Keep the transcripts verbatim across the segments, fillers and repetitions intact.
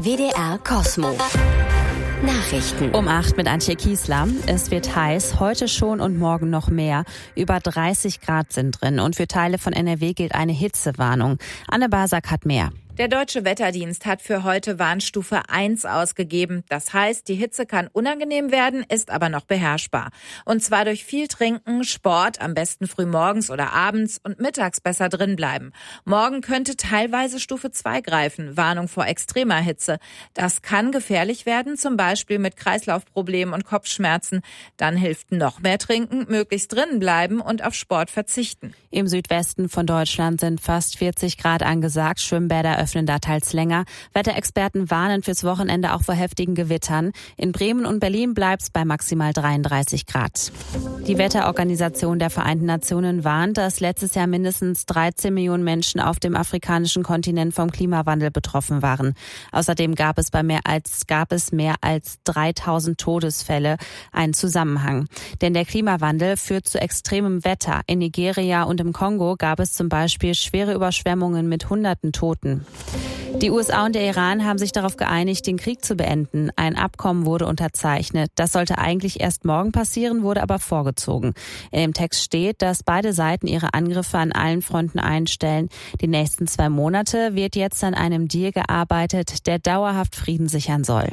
W D R Cosmo. Nachrichten. Um acht mit Antje Kiesler. Es wird heiß, heute schon und morgen noch mehr. Über dreißig Grad sind drin und für Teile von N R W gilt eine Hitzewarnung. Anne Basak hat mehr. Der Deutsche Wetterdienst hat für heute Warnstufe eins ausgegeben. Das heißt, die Hitze kann unangenehm werden, ist aber noch beherrschbar. Und zwar durch viel Trinken, Sport, am besten früh morgens oder abends und mittags besser drin bleiben. Morgen könnte teilweise Stufe zwei greifen, Warnung vor extremer Hitze. Das kann gefährlich werden, zum Beispiel mit Kreislaufproblemen und Kopfschmerzen. Dann hilft noch mehr trinken, möglichst drinnen bleiben und auf Sport verzichten. Im Südwesten von Deutschland sind fast vierzig Grad angesagt. Schwimmbäder öffnen da teils länger. Wetterexperten warnen fürs Wochenende auch vor heftigen Gewittern. In Bremen und Berlin bleibt es bei maximal dreiunddreißig Grad. Die Wetterorganisation der Vereinten Nationen warnt, dass letztes Jahr mindestens dreizehn Millionen Menschen auf dem afrikanischen Kontinent vom Klimawandel betroffen waren. Außerdem gab es bei mehr als gab es mehr als dreitausend Todesfälle. Einen Zusammenhang. Denn der Klimawandel führt zu extremem Wetter. In Nigeria und im Kongo gab es zum Beispiel schwere Überschwemmungen mit hunderten Toten. Die U S A und der Iran haben sich darauf geeinigt, den Krieg zu beenden. Ein Abkommen wurde unterzeichnet. Das sollte eigentlich erst morgen passieren, wurde aber vorgezogen. In dem Text steht, dass beide Seiten ihre Angriffe an allen Fronten einstellen. Die nächsten zwei Monate wird jetzt an einem Deal gearbeitet, der dauerhaft Frieden sichern soll.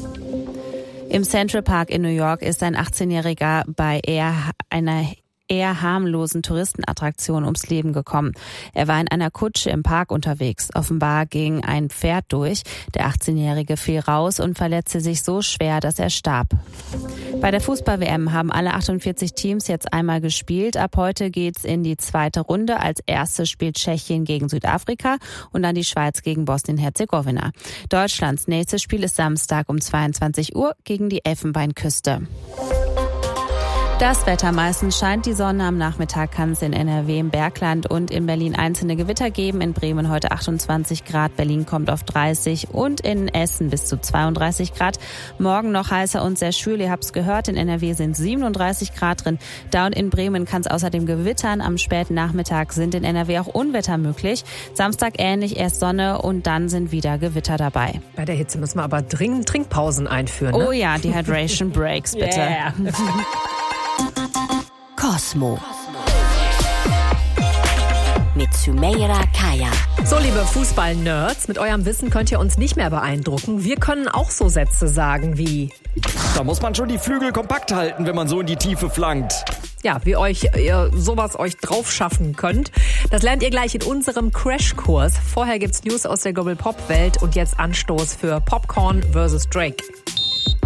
Im Central Park in New York ist ein achtzehnjähriger bei eher einer eher harmlosen Touristenattraktion ums Leben gekommen. Er war in einer Kutsche im Park unterwegs. Offenbar ging ein Pferd durch. Der achtzehnjährige fiel raus und verletzte sich so schwer, dass er starb. Bei der Fußball-W M haben alle achtundvierzig Teams jetzt einmal gespielt. Ab heute geht's in die zweite Runde. Als erstes spielt Tschechien gegen Südafrika und dann die Schweiz gegen Bosnien-Herzegowina. Deutschlands nächstes Spiel ist Samstag um zweiundzwanzig Uhr gegen die Elfenbeinküste. Das Wetter: meistens scheint die Sonne, am Nachmittag kann es in N R W, im Bergland und in Berlin einzelne Gewitter geben. In Bremen heute achtundzwanzig Grad, Berlin kommt auf dreißig und in Essen bis zu zweiunddreißig Grad. Morgen noch heißer und sehr schwül, ihr habt es gehört, in N R W sind siebenunddreißig Grad drin. Da und in Bremen kann es außerdem gewittern. Am späten Nachmittag sind in N R W auch Unwetter möglich. Samstag ähnlich, erst Sonne und dann sind wieder Gewitter dabei. Bei der Hitze müssen wir aber dringend Trinkpausen einführen. Ne? Oh ja, die Hydration Breaks bitte. Yeah. Cosmo. Mit Sümeyra Kaya. So, liebe Fußball-Nerds, mit eurem Wissen könnt ihr uns nicht mehr beeindrucken. Wir können auch so Sätze sagen wie: Da muss man schon die Flügel kompakt halten, wenn man so in die Tiefe flankt. Ja, wie euch ihr sowas euch drauf schaffen könnt. Das lernt ihr gleich in unserem Crashkurs. Vorher gibt's News aus der Global Pop Welt und jetzt Anstoß für Popcorn versus Drake.